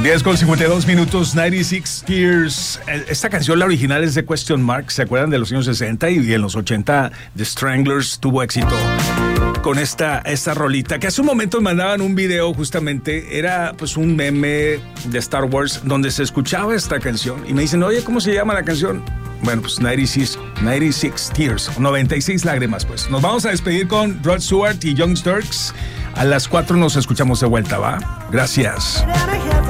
10:52, 96 Tears. Esta canción, la original, es de Question Mark. ¿Se acuerdan de los años 60? Y en los 80 The Stranglers tuvo éxito con esta rolita, que hace un momento mandaban un video, justamente, era pues un meme de Star Wars donde se escuchaba esta canción y me dicen, oye, ¿cómo se llama la canción? Bueno, pues 96 Tears, 96 lágrimas, pues. Nos vamos a despedir con Rod Stewart y Young Turks. A las 4 nos escuchamos de vuelta, ¿va? Gracias.